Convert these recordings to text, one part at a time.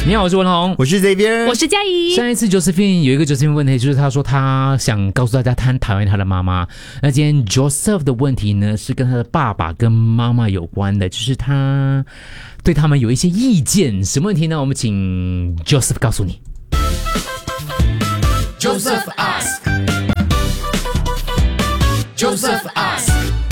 你好，我是文宏， 我是这边， 我是嘉怡。 上一次 Josephine 有一个 Josephine 问题，就是他说他想告诉大家他很讨厌他的妈妈。那今天 Joseph 的问题呢，是跟他的爸爸跟妈妈有关的，就是他对他们有一些意见。什么问题呢？我们请 Joseph 告诉你。 Joseph ask。Joseph ask。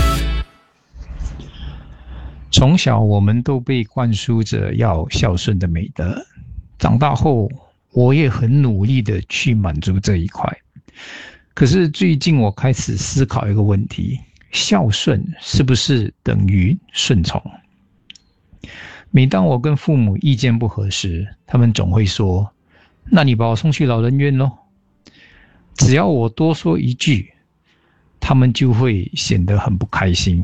从小我们都被灌输着要孝顺的美德，长大后我也很努力的去满足这一块。可是最近我开始思考一个问题，孝顺是不是等于顺从？每当我跟父母意见不合时，他们总会说，那你把我送去老人院咯。只要我多说一句，他们就会显得很不开心。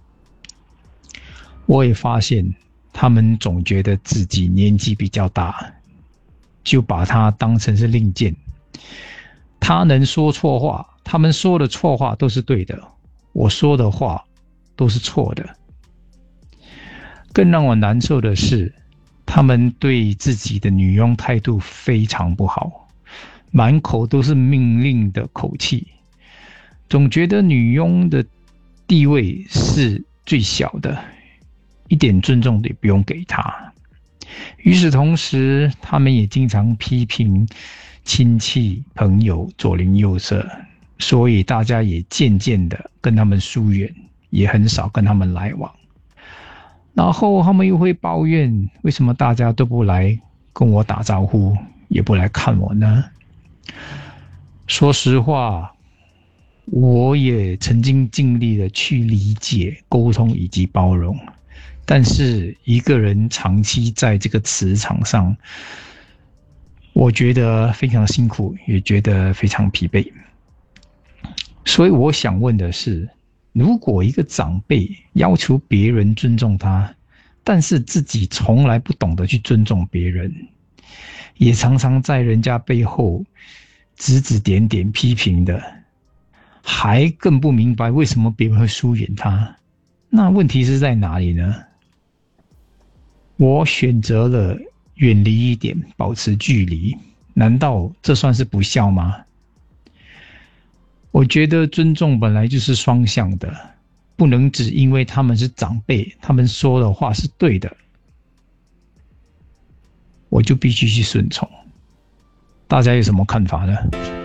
我也发现他们总觉得自己年纪比较大，就把他当成是令箭。他能说错话，他们说的错话都是对的，我说的话都是错的。更让我难受的是，他们对自己的女佣态度非常不好，满口都是命令的口气，总觉得女佣的地位是最小的，一点尊重也不用给她。与此同时，他们也经常批评亲戚朋友左邻右舍，所以大家也渐渐的跟他们疏远，也很少跟他们来往。然后他们又会抱怨，为什么大家都不来跟我打招呼，也不来看我呢？说实话，我也曾经尽力的去理解、沟通以及包容，但是一个人长期在这个磁场上，我觉得非常辛苦，也觉得非常疲惫。所以我想问的是，如果一个长辈要求别人尊重他，但是自己从来不懂得去尊重别人，也常常在人家背后指指点点批评的，还更不明白为什么别人会疏远他，那问题是在哪里呢？我选择了远离一点，保持距离，难道这算是不孝吗？我觉得尊重本来就是双向的，不能只因为他们是长辈，他们说的话是对的，我就必须去顺从。大家有什么看法呢？